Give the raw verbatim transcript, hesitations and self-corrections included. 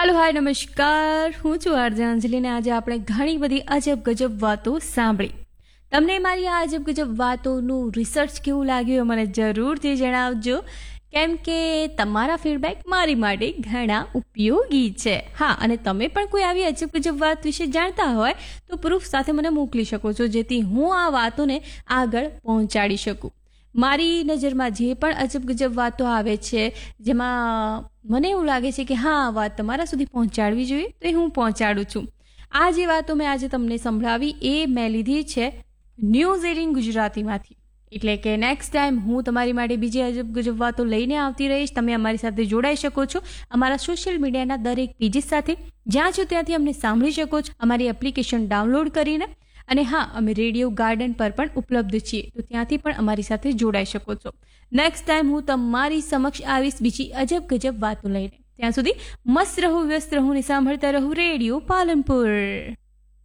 હાલો હાય નમસ્કાર, હું છું આરજે અંજલિ ને આજે આપણે ઘણી બધી અજબ ગજબ વાતો સાંભળી. તમને મારી આ અજબ ગજબ વાતોનું રિસર્ચ કેવું લાગ્યું મને જરૂરથી જણાવજો, કેમ કે તમારા ફીડબેક મારી માટે ઘણા ઉપયોગી છે. હા, અને તમે પણ કોઈ આવી અજબ ગજબ વાત વિશે જાણતા હોય તો પ્રૂફ સાથે મને મોકલી શકો છો, જેથી હું આ વાતોને આગળ પહોંચાડી શકું. મારી નજરમાં જે પણ અજબ ગજબ વાતો આવે છે, જેમાં મને એવું લાગે છે કે હા આ વાત તમારા સુધી પહોંચાડવી જોઈએ, તો એ હું પહોંચાડું છું. આ જે વાતો મેં આજે તમને સંભળાવી એ મેં લીધી છે ન્યૂઝ એટીન ગુજરાતીમાંથી. એટલે કે નેક્સ્ટ ટાઈમ હું તમારી માટે બીજી અજબ ગજબ વાતો લઈને આવતી રહીશ. તમે અમારી સાથે જોડાઈ શકો છો અમારા સોશિયલ મીડિયાના દરેક પેજીસ સાથે. જ્યાં છો ત્યાંથી અમને સાંભળી શકો છો અમારી એપ્લિકેશન ડાઉનલોડ કરીને. અને હા, અમે રેડિયો ગાર્ડન પર પણ ઉપલબ્ધ છીએ, તો ત્યાંથી પણ અમારી સાથે જોડાઈ શકો છો. નેક્સ્ટ ટાઈમ હું તમારી સમક્ષ આવીશ બીજી અજબ ગજબ વાતો લઈને. ત્યાં સુધી મસ્ત રહો, વ્યસ્ત રહો ને સાંભળતા રહો રેડિયો પાલનપુર.